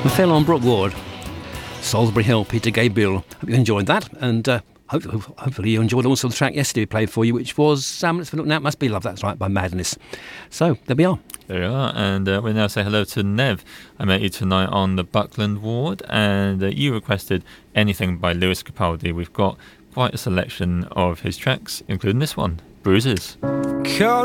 Phil on Brook Ward, Salisbury Hill, Peter Gabriel. Hope you enjoyed that, and hopefully you enjoyed also the track yesterday we played for you, which was let's look now. It Must Be Love. That's right, by Madness. So there we are. There you are, and we now say hello to Nev. I met you tonight on the Buckland Ward, and you requested anything by Lewis Capaldi. We've got quite a selection of his tracks, including this one, Bruises. Call